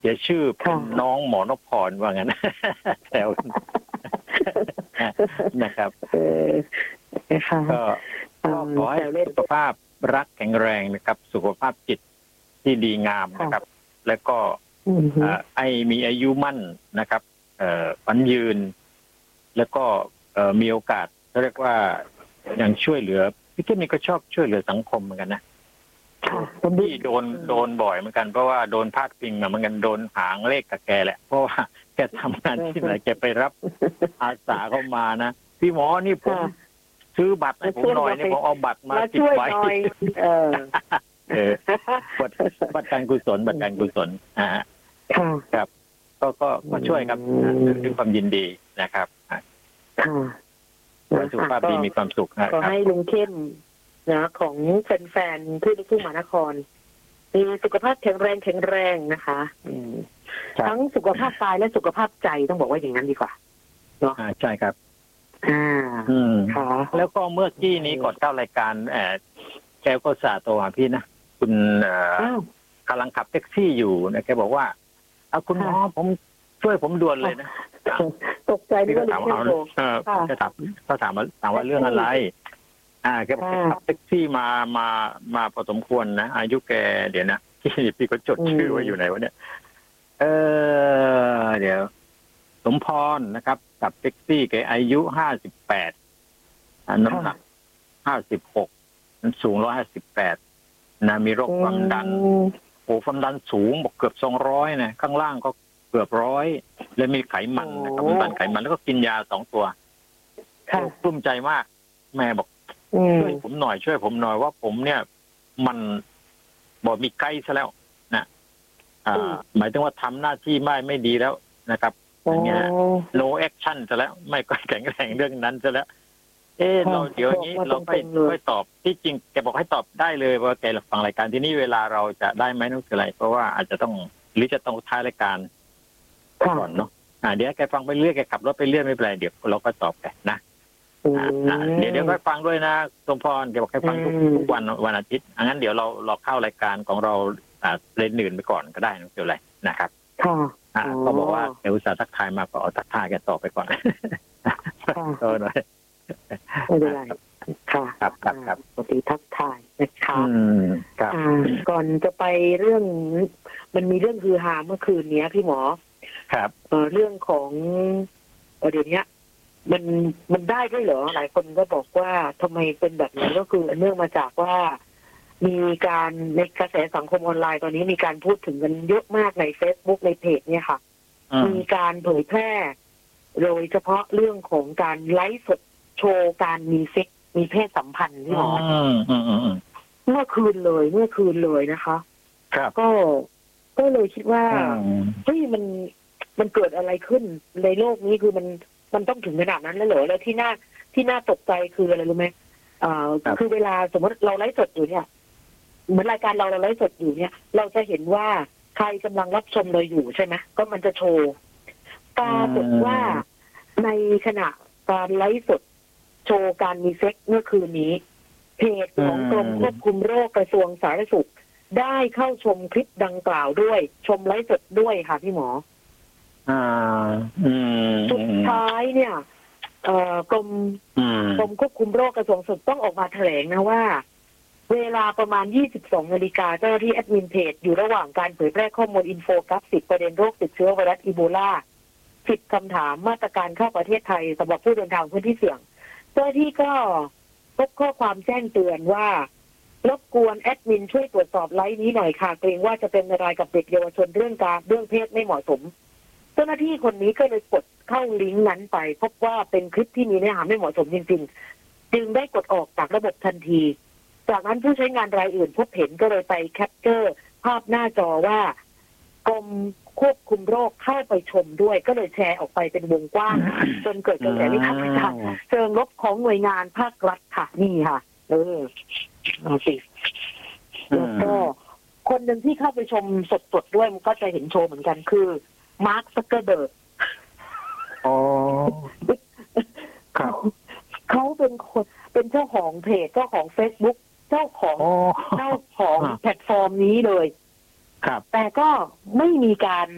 เดี๋ยวชื่อเป็นน้องหมอนพพรว่างั้นแซวนะครับก็ขอให้สุขภาพรักแข็งแรงนะครับสุขภาพจิตที่ดีงามนะครับแล้วก็มีอายุมั่นนะครับฝันยืนแล้วก็มีโอกาสเรียกว่ายังช่วยเหลือพี่เข้มนี่ก็ชอบช่วยเหลือสังคมเหมือนกันนะที่โดนบ่อยเหมือนกันเพราะว่าโดนพาดพิงมาเหมือนกันโดนหางเลขกับแกแหละเพราะว่าแกทำงานที่ไหนแกไปรับอาสาเข้ามานะพี่หมอนี่ผมซื้อบัตรให้ผมหน่อยนี่ผมเอาบัตรมาติดไว้บัตรการกุศลครับก็ช่วยครับด้วยความยินดีนะครับสุขภาพดีมีความสุขนะก็ให้ลุงเข้มนะของแฟนๆที่ลูกทุ่งมหานครมีสุขภาพแข็งแรงนะคะทั้งสุขภาพกายและสุขภาพใจต้องบอกว่าอย่างนั้นดีกว่าเนาะใช่ครับค่ะแล้วก็เมื่อกี้นี้ก่อนเข้ารายการแกก็สาโทรหาพี่นะคุณกำลังขับแท็กซี่อยู่นะแกบอกว่าคุณหมอผมช่วยผมด่วนเลยนะตกใจนี่ก็เลยเชื่อโทรก็ถามว่าเรื่องอะไรแกบอกขับแท็กซี่มาพอสมควรนะอายุแกเดี๋ยวนะพี่ก็จดชื่อไว้อยู่ไหนวะเนี่ยเดี๋ยวสมพรนะครับขับแท็กซี่แกอายุ58น้ำหนัก56สูง158นะมีโรคความดันความดันสูงบอกเกือบ200นะข้างล่างก็เกือบ100แล้วมีไขมันนะครับความดันไขมันแล้วก็กินยา2ตัวกลุ้มใจมากแม่บอกช่วยผมหน่อยว่าผมเนี่ยมันบอกมีไกด์ซะแล้วนะหมายถึงว่าทำหน้าที่ไม่ดีแล้วนะครับอย่างเงี้ย no action ซะแล้วไม่ก็แข็งแรงเรื่องนั้นซะแล้วเราเดี๋ยวนี้เราค่อยตอบที่จริงแกบอกให้ตอบได้เลยว่าแกฟังรายการที่นี่เวลาเราจะได้ไหมนั่นคืออะไรเพราะว่าอาจจะต้องหรือจะต้องท้ายรายการก่อนเนาะเดี๋ยวแกฟังไปเรื่อยแกขับรถไปเรื่อยไม่เป็นไรเดี๋ยวเราก็ตอบแกนะเดี๋ยวก็ฟังด้วยนะสมพรแกบอกให้ฟังทุกวันอาทิตย์งั้นเดี๋ยวเราเข้ารายการของเราเล่นอื่นไปก่อนก็ได้ไม่เป็นไรนะครับก็บอกว่าเดี๋ยวอุตส่าห์ทักทายมาก็เอาทักทายแกตอบไปก่อนหน่อยไม่เป็นไรค่ะครับปกติทักทายนะคะก่อนจะไปเรื่องมันมีเรื่องฮือฮาเมื่อคืนนี้พี่หมอครับเรื่องของเดี๋ยวนี้มันได้ด้วยเหรอหลายคนก็บอกว่าทำไมเป็นแบบนี้ก็คือเนื่องมาจากว่ามีการในกระแสสังคมออนไลน์ตอนนี้มีการพูดถึงกันเยอะมากใน Facebook ในเพจเนี่ยค่ะมีการเผยแพร่โดยเฉพาะเรื่องของการไลฟ์สดโชว์การมีเซ็กมีเพศสัมพันธ์ที่บอกเมื่อคืนเลยนะคะก็เลยคิดว่าเฮ้ยมันเกิดอะไรขึ้นในโลกนี้คือมันต้องถึงขนาดนั้นแล้วเหรอแล้วที่น่าตกใจคืออะไรรู้ไหมคือเวลาสมมติเราไลฟ์สดอยู่เนี่ยเหมือนรายการเราไลฟ์สดอยู่เนี่ยเราจะเห็นว่าใครกำลังรับชมเราอยู่ใช่ไหมก็มันจะโชว์ปรากฏว่าในขณะการไลฟ์สดโชว์การมีเซ็กเมื่อคืนนี้เพจของกรมควบคุมโรคกระทรวงสาธารณสุขได้เข้าชมคลิปดังกล่าวด้วยชมไลฟ์สดด้วยค่ะพี่หมอสุดท้ายเนี่ยกรมควบคุมโรคกระทรวงสาธารณสุขต้องออกมาแถลงนะว่าเวลาประมาณ 22 นาฬิกาเจ้าหน้าที่แอดมินเพจอยู่ระหว่างการเผยแพร่ข้อมูลอินโฟกราฟิกประเด็นโรคติดเชื้อไวรัสอีโบลา10 คำถามมาตรการเข้าประเทศไทยสำหรับผู้เดินทางพื้นที่เสี่ยงเจ้าหน้าที่ก็พบข้อความแจ้งเตือนว่ารบกวนแอดมินช่วยตรวจสอบไลฟ์นี้หน่อยค่ะเกรงว่าจะเป็นอันตรายกับเด็กเยาวชนเรื่องเพศไม่เหมาะสมเจ้าหน้าที่คนนี้ก็เลยกดเข้าลิงก์นั้นไปพบว่าเป็นคลิปที่มีเนื้อหาไม่เหมาะสมจริงๆจึงได้กดออกจากระบบทันทีจากนั้นผู้ใช้งานรายอื่นพบเห็นก็เลยไปแคปเจอร์ภาพหน้าจอว่ากรมควบคุมโรคเข้าไปชมด้วยก็เลยแชร์ออกไปเป็นวงกว้างจนเกิดกระแสวิพากษ์วิจารณ์เชิงลบของหน่วยงานภาครัฐค่ะนี่ค่ะเอาสิแล้วก็คนหนึ่งที่เข้าไปชมสดๆด้วยมันก็จะเห็นโชว์เหมือนกันคือมาร์ค ซักเกอร์เบิร์กเขาเป็นเจ้าของเพจเจ้าของ Facebook เจ้าของแพลตฟอร์มนี้เลยแต่ก็ไม่มีการ